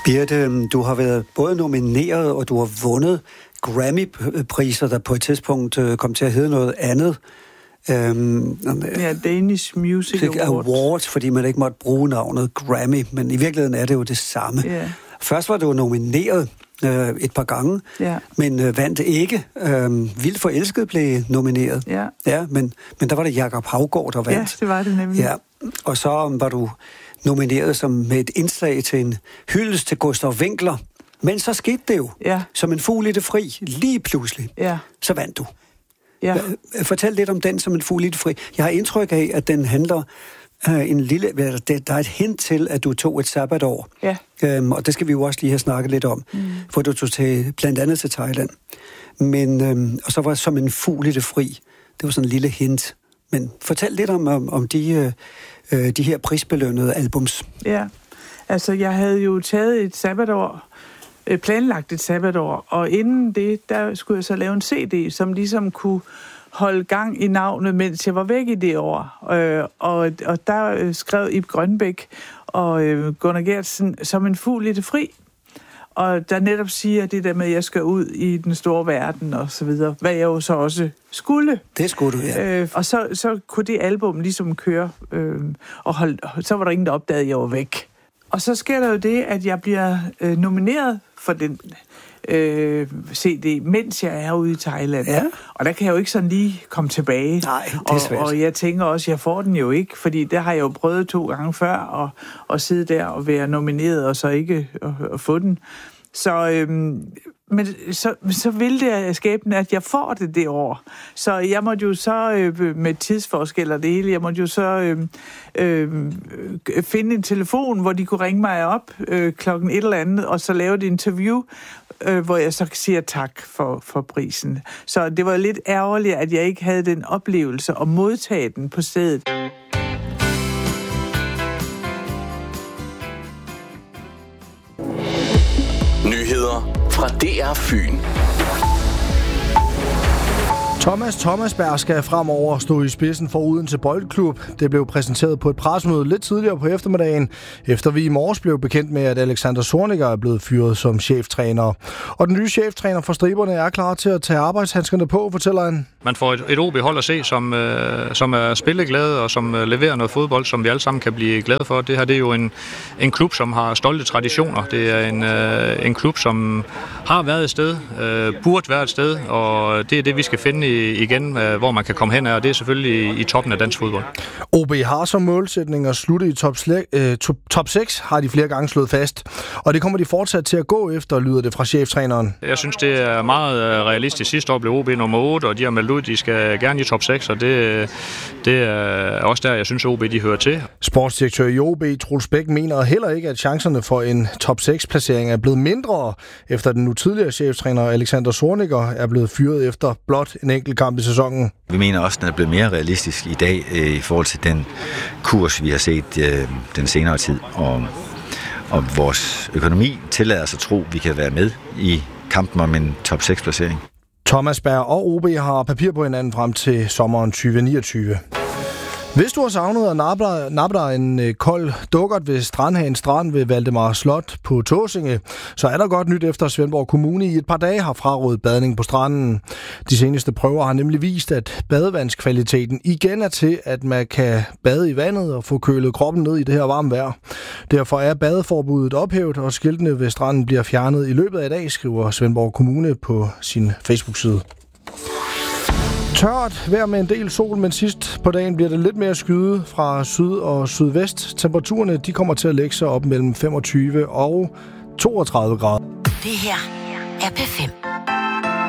Birte, du har været både nomineret, og du har vundet Grammy-priser, der på et tidspunkt kom til at hedde noget andet. Danish Music Awards, fordi man ikke måtte bruge navnet Grammy, men i virkeligheden er det jo det samme. Yeah. Først var du nomineret et par gange, men vandt ikke. Vildt Forelsket blev nomineret. Ja, men der var det Jakob Haugaard, der vandt. Ja, det var det nemlig. Ja. Og så var du nomineret med et indslag til en hyldest til Gustav Winckler. Men så skete det jo, som en fugl i det fri, lige pludselig. Ja. Så vandt du. Ja. Fortæl lidt om den som en fugl i det fri. Jeg har indtryk af, at den handler der er et hint til, at du tog et sabbatår. Ja. Og det skal vi jo også lige have snakket lidt om. For du tog blandt andet til Thailand. Men, og så var det som en fugl i det fri. Det var sådan en lille hint. Men fortæl lidt om de her prisbelønnede albums. Ja, altså jeg havde jo taget et sabbatår, planlagt et sabbatår, og inden det, der skulle jeg så lave en CD, som ligesom kunne holde gang i navnet, mens jeg var væk i det år. Og der skrev Ib Grønbæk og Gunnar Gertsen som en fugl i det fri. Og der netop siger det der med, at jeg skal ud i den store verden og så videre, hvad jeg jo så også skulle. Det skulle du, ja. Og så kunne det album ligesom køre, og så var der ingen, der opdagede, at jeg var væk. Og så sker der jo det, at jeg bliver nomineret for den CD, mens jeg er ude i Thailand. Ja. Og der kan jeg jo ikke sådan lige komme tilbage. Nej, det er svært. Og jeg tænker også, jeg får den jo ikke, fordi det har jeg jo prøvet 2 gange før, at sidde der og være nomineret, og så ikke at få den. Så, men så ville det skæbnen, at jeg får det år. Så jeg måtte jo så, med tidsforskel og det hele, jeg måtte jo så finde en telefon, hvor de kunne ringe mig op klokken et eller andet, og så lave et interview, hvor jeg så siger tak for prisen. Så det var lidt ærgerligt, at jeg ikke havde den oplevelse at modtage den på stedet. Nyheder fra DR Fyn. Thomas Thomasberg skal fremover stå i spidsen for Odense Boldklub. Det blev præsenteret på et pressemøde lidt tidligere på eftermiddagen, efter vi i morges blev bekendt med, at Alexander Zorniger er blevet fyret som cheftræner. Og den nye cheftræner for Striberne er klar til at tage arbejdshandskerne på, fortæller han. Man får et OB-hold at se, som er spilleglade og som leverer noget fodbold, som vi alle sammen kan blive glade for. Det her det er jo en klub, som har stolte traditioner. Det er en klub, som har været et sted, burde være et sted, og det er det, vi skal finde igen, hvor man kan komme hen af, og det er selvfølgelig i toppen af dansk fodbold. OB har som målsætning at slutte i top 6, har de flere gange slået fast, og det kommer de fortsat til at gå efter, lyder det fra cheftræneren. Jeg synes, det er meget realistisk. Sidste år blev OB nummer 8, og de har meldt ud, de skal gerne i top 6, og det er også der, jeg synes, OB de hører til. Sportsdirektør i OB, Troels Bæk, mener heller ikke, at chancerne for en top 6-placering er blevet mindre, efter den nu tidligere cheftræner Alexander Zorniger er blevet fyret efter blot en enkelt kamp i sæsonen. Vi mener også, at den er blevet mere realistisk i dag i forhold til den kurs, vi har set den senere tid. Og vores økonomi tillader os at tro, at vi kan være med i kampen om en top 6-placering. Thomasberg og OB har papir på hinanden frem til sommeren 2029. Hvis du har savnet at nappe dig en kold dukkert ved Strandhagen Strand ved Valdemar Slot på Tåsinge, så er der godt nyt efter Svendborg Kommune i et par dage har frarådet badning på stranden. De seneste prøver har nemlig vist, at badevandskvaliteten igen er til, at man kan bade i vandet og få kølet kroppen ned i det her varme vejr. Derfor er badeforbuddet ophævet, og skiltene ved stranden bliver fjernet i løbet af i dag, skriver Svendborg Kommune på sin Facebook-side. Tørt vejr med en del sol, men sidst på dagen bliver det lidt mere skyde fra syd og sydvest. Temperaturerne de kommer til at lægge sig op mellem 25 og 32 grader. Det her er P5.